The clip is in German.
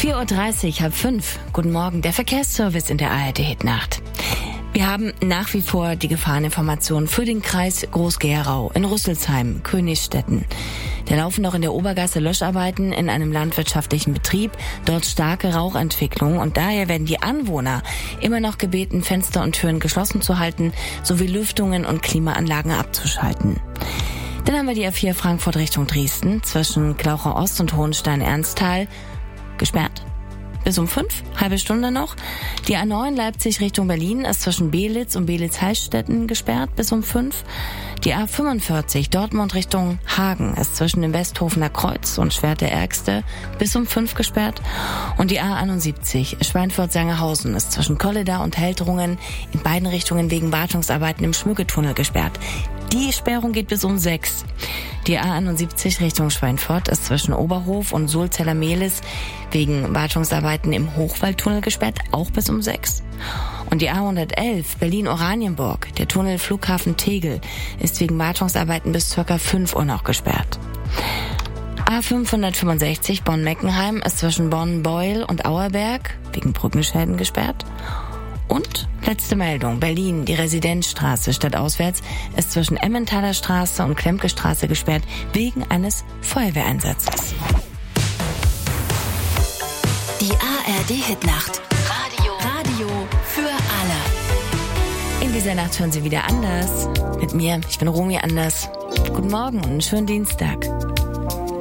4:30 Uhr, 4:30. Guten Morgen, der Verkehrsservice in der ARD-Hitnacht. Wir haben nach wie vor die Gefahreninformationen für den Kreis Groß-Gerau in Rüsselsheim, Königstetten. Da laufen noch in der Obergasse Löscharbeiten in einem landwirtschaftlichen Betrieb, dort starke Rauchentwicklung und daher werden die Anwohner immer noch gebeten, Fenster und Türen geschlossen zu halten, sowie Lüftungen und Klimaanlagen abzuschalten. Dann haben wir die A4 Frankfurt Richtung Dresden zwischen Glauchau Ost und Hohenstein-Ernsthal gesperrt. Bis um 5, halbe Stunde noch. Die A9 Leipzig Richtung Berlin ist zwischen Belitz und Belitz-Heilstätten gesperrt bis um 5. Die A45 Dortmund Richtung Hagen ist zwischen dem Westhofener Kreuz und Schwert der Ärgste bis um 5 gesperrt. Und die A71 Schweinfurt-Sangerhausen ist zwischen Kolleda und Heldrungen in beiden Richtungen wegen Wartungsarbeiten im Schmücketunnel gesperrt. Die Sperrung geht bis um 6. Die A71 Richtung Schweinfurt ist zwischen Oberhof und Sulzeller-Mehlis wegen Wartungsarbeiten im Hochwaldtunnel gesperrt, auch bis um 6. Und die A111 Berlin-Oranienburg, der Tunnel Flughafen Tegel, ist wegen Wartungsarbeiten bis ca. 5 Uhr noch gesperrt. A565 Bonn-Meckenheim ist zwischen Bonn-Beul und Auerberg wegen Brückenschäden gesperrt. Und letzte Meldung, Berlin, die Residenzstraße stadtauswärts ist zwischen Emmentaler Straße und Klemke Straße gesperrt wegen eines Feuerwehreinsatzes. Die ARD-Hitnacht. Radio für alle. In dieser Nacht hören Sie wieder Anders. Mit mir, ich bin Romy Anders. Guten Morgen und einen schönen Dienstag.